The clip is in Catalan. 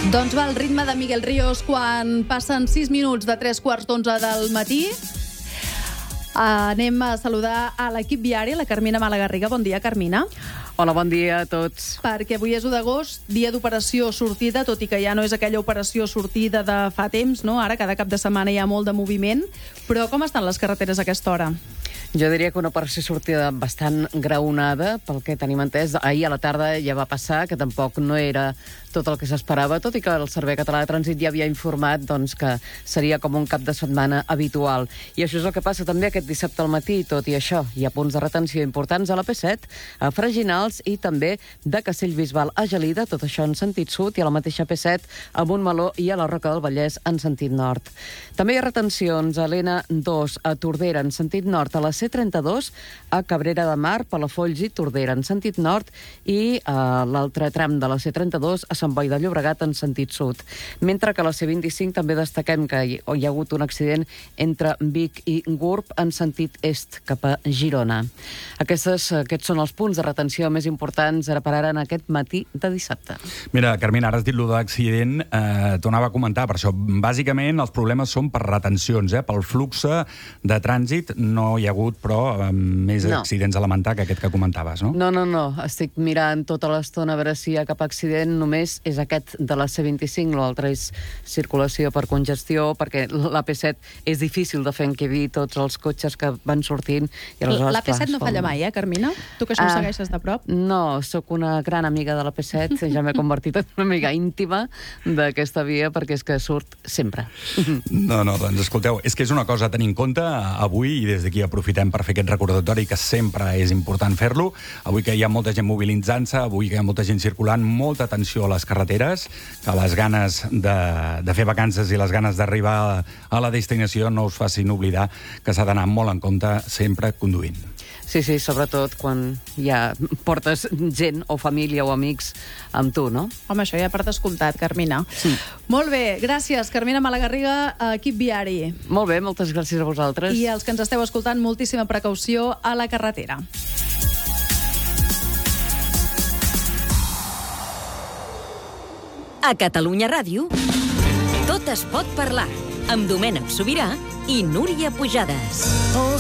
Doncs va, el ritme de Miguel Ríos quan passen 6 minuts de 3:15 del matí. Anem a saludar a l'equip viari, la Carmina Malagarriga. Bon dia, Carmina. Hola, bon dia a tots. Perquè avui és 1 d'agost, dia d'operació sortida, tot i que ja no és aquella operació sortida de fa temps, no? Ara cada cap de setmana hi ha molt de moviment. Però com estan les carreteres a aquesta hora? Jo diria que una operació sortida bastant graonada, pel que tenim entès. Ahir a la tarda ja va passar, que tampoc no era tot el que s'esperava, tot i que el Servei Català de Trànsit ja havia informat doncs, que seria com un cap de setmana habitual. I això és el que passa també aquest dissabte al matí. Tot i això, hi ha punts de retenció importants a la P7, a Freginals i també de Castellbisbal a Gelida, tot això en sentit sud, i a la mateixa P7 a Montmeló i a la Roca del Vallès en sentit nord. També hi ha retencions a l'N2 a Tordera en sentit nord, a la C32 a Cabrera de Mar, Palafolls i Tordera en sentit nord, i a l'altre tram de la C32 a Sant Boi de Llobregat en sentit sud. Mentre que a la C25 també destaquem que hi ha hagut un accident entre Vic i Gurb en sentit est cap a Girona. Aquests són els punts de retenció més importants ara per ara en aquest matí de dissabte. Mira, Carmina, ara has dit allò de l'accident, t'ho anava a comentar, per això. Bàsicament, els problemes són per retencions, pel flux de trànsit no hi ha hagut, però més accidents a lamentar que aquest que comentaves, no? No. Estic mirant tota l'estona a veure si hi ha cap accident. Només és aquest de la C25, l'altre és circulació per congestió, perquè la P7 és difícil de fer enquedir tots els cotxes que van sortint. I la P7 no falla mai, Carmina? Tu que això ho segueixes de prop? No, sóc una gran amiga de la P7, ja m'he convertit en una amiga íntima d'aquesta via, perquè és que surt sempre. No, doncs escolteu, és que és una cosa a tenir en compte avui, i des d'aquí aprofitem per fer aquest recordatori, que sempre és important fer-lo. Avui que hi ha molta gent mobilitzant-se, avui que hi ha molta gent circulant, molta atenció a les carreteres, que les ganes de fer vacances i les ganes d'arribar a la destinació no us facin oblidar que s'ha d'anar molt en compte sempre conduint. Sí, sobretot quan ja portes gent o família o amics amb tu, no? Home, això ja per descomptat, Carmina. Sí. Molt bé, gràcies, Carmina Malagarriga, equip viari. Molt bé, moltes gràcies a vosaltres. I als que ens esteu escoltant, moltíssima precaució a la carretera. A Catalunya Ràdio, tot es pot parlar, amb Domènec Sobirà i Núria Pujades.